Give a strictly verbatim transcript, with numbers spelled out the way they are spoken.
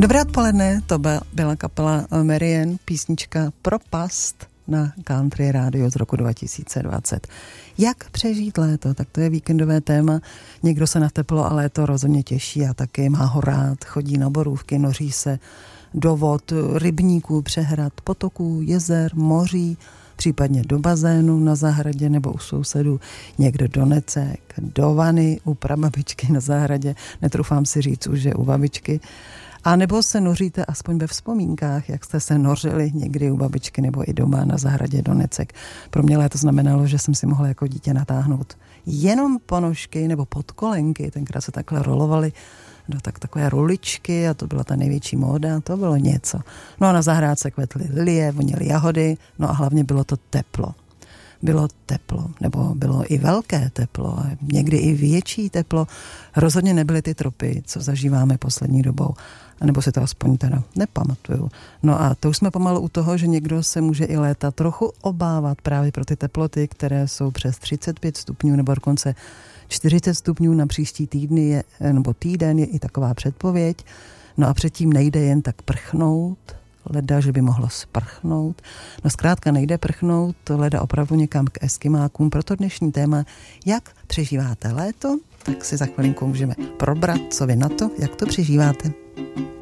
Dobré odpoledne, to byla kapela Marian, písnička Propast na Country Radio z roku dva tisíce dvacet. Jak přežít léto? Tak to je víkendové téma. Někdo se na teplo a léto rozhodně těší a taky má ho rád. Chodí na borůvky, noří se do vod, rybníků, přehrad, potoků, jezer, moří, případně do bazénu na zahradě nebo u sousedů, někdo do necek, do vany, u prababičky na zahradě, netrufám si říct už, že u babičky. A nebo se noříte aspoň ve vzpomínkách, jak jste se nořili někdy u babičky nebo i doma na zahradě do necek. Pro mě léto znamenalo, že jsem si mohla jako dítě natáhnout jenom ponožky nebo podkolenky, tenkrát se takhle rolovaly do tak, takové ruličky a to byla ta největší móda, to bylo něco. No a na zahrádce kvetly lilie, voněly jahody, no a hlavně bylo to teplo. Bylo teplo, nebo bylo i velké teplo, někdy i větší teplo. Rozhodně nebyly ty tropy, co zažíváme poslední dobou. A nebo si to aspoň teda nepamatuju. No a to už jsme pomalu u toho, že někdo se může i léta trochu obávat právě pro ty teploty, které jsou přes třicet pět stupňů nebo dokonce čtyřicet stupňů na příští týdny je, nebo týden je i taková předpověď. No a předtím nejde jen tak prchnout, leda, že by mohlo sprchnout. No zkrátka nejde prchnout, leda opravdu někam k eskimákům. Proto dnešní téma, jak přežíváte léto, tak si za chvilinku můžeme probrat, co vy na to, jak to přežíváte.